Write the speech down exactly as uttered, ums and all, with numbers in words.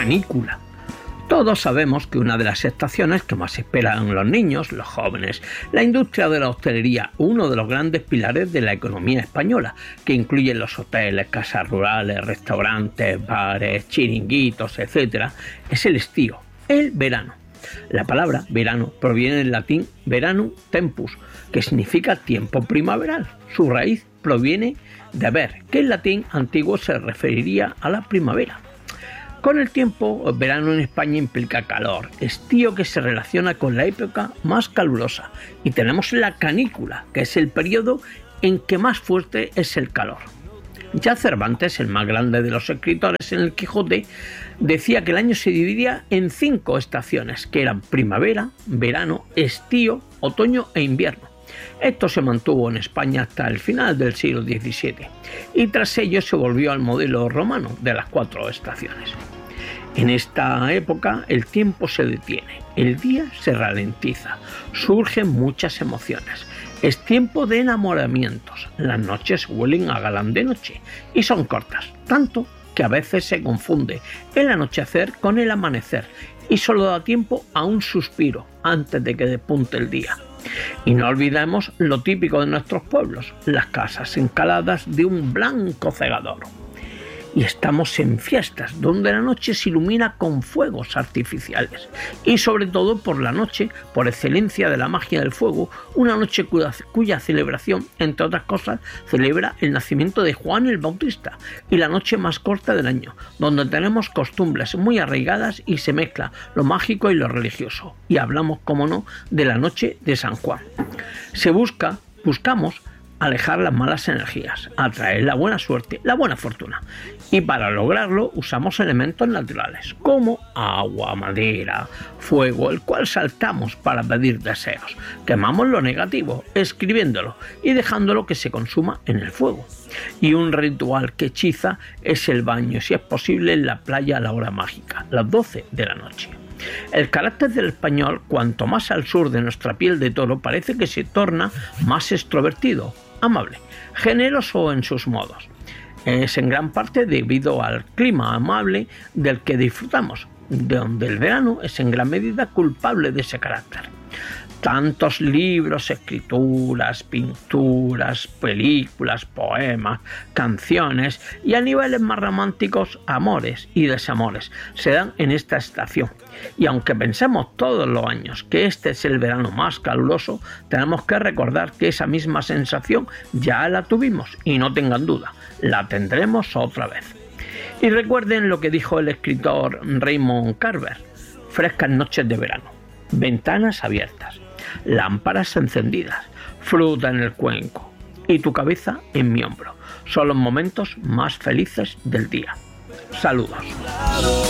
canícula. Todos sabemos que una de las estaciones que más esperan los niños, los jóvenes, la industria de la hostelería, uno de los grandes pilares de la economía española, que incluye los hoteles, casas rurales, restaurantes, bares, chiringuitos, etcétera, es el estío, el verano. La palabra verano proviene del latín veranum tempus, que significa tiempo primaveral. Su raíz proviene de ver, que en latín antiguo se referiría a la primavera. Con el tiempo, el verano en España implica calor, estío que se relaciona con la época más calurosa, y tenemos la canícula, que es el periodo en que más fuerte es el calor. Ya Cervantes, el más grande de los escritores en el Quijote, decía que el año se dividía en cinco estaciones, que eran primavera, verano, estío, otoño e invierno. Esto se mantuvo en España hasta el final del siglo diecisiete, y tras ello se volvió al modelo romano de las cuatro estaciones. En esta época el tiempo se detiene, el día se ralentiza, surgen muchas emociones. Es tiempo de enamoramientos, las noches huelen a galán de noche y son cortas, tanto que a veces se confunde el anochecer con el amanecer y solo da tiempo a un suspiro antes de que despunte el día. Y no olvidemos lo típico de nuestros pueblos, las casas encaladas de un blanco cegador. Y estamos en fiestas, donde la noche se ilumina con fuegos artificiales. Y sobre todo por la noche, por excelencia de la magia del fuego, una noche cuya, cuya celebración, entre otras cosas, celebra el nacimiento de Juan el Bautista, y la noche más corta del año, donde tenemos costumbres muy arraigadas y se mezcla lo mágico y lo religioso. Y hablamos, como no, de la noche de San Juan. Se busca, buscamos, alejar las malas energías, atraer la buena suerte, la buena fortuna. Y para lograrlo usamos elementos naturales como agua, madera, fuego, el cual saltamos para pedir deseos. Quemamos lo negativo, escribiéndolo y dejándolo que se consuma en el fuego. Y un ritual que hechiza es el baño, si es posible en la playa a la hora mágica, las doce de la noche. El carácter del español, cuanto más al sur de nuestra piel de toro, parece que se torna más extrovertido, amable, generoso en sus modos. Es en gran parte debido al clima amable del que disfrutamos, de donde el verano es en gran medida culpable de ese carácter. Tantos libros, escrituras, pinturas, películas, poemas, canciones y a niveles más románticos, amores y desamores se dan en esta estación. Y aunque pensemos todos los años que este es el verano más caluroso, tenemos que recordar que esa misma sensación ya la tuvimos y no tengan duda, la tendremos otra vez. Y recuerden lo que dijo el escritor Raymond Carver: frescas noches de verano, ventanas abiertas, lámparas encendidas, fruta en el cuenco y tu cabeza en mi hombro. Son los momentos más felices del día. Saludos.